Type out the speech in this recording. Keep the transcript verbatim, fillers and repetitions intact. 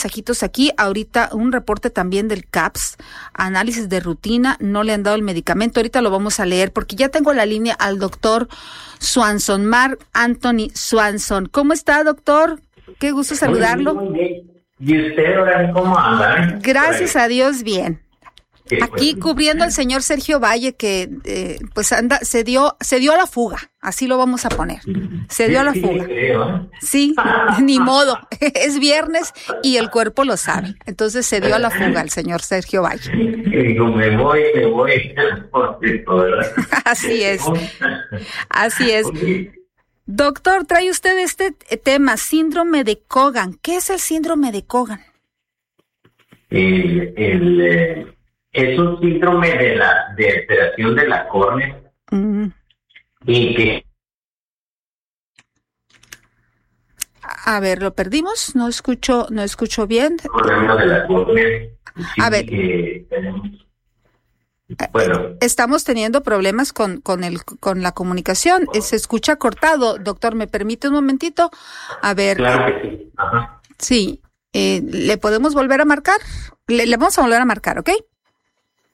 mensajitos aquí. Ahorita un reporte también del C A P S, análisis de rutina, no le han dado el medicamento. Ahorita lo vamos a leer porque ya tengo la línea al doctor Swanson, Mark Anthony Swanson. ¿Cómo está, doctor? Qué gusto saludarlo. Muy bien, muy bien. ¿Y usted ahora cómo anda? Gracias a Dios, bien. Aquí cubriendo al señor Sergio Valle, que eh, pues anda, se dio, se dio a la fuga, así lo vamos a poner, se dio a la fuga. Sí, ni modo, es viernes y el cuerpo lo sabe, entonces se dio a la fuga el señor Sergio Valle. Me voy, me voy. Así es, así es. Doctor, trae usted este tema, síndrome de Cogan. ¿Qué es el síndrome de Cogan? El, el eh... Es un síndrome de la de alteración de la córnea mm. y que... A ver, ¿lo perdimos? No escucho, no escucho bien. Problema de la córnea. Sí, a ver. Que tenemos... Bueno. Estamos teniendo problemas con, con, el, con la comunicación. Se escucha cortado. Doctor, ¿me permite un momentito? A ver. Claro que sí. Ajá. Sí. Eh, ¿Le podemos volver a marcar? Le, le vamos a volver a marcar, ¿ok?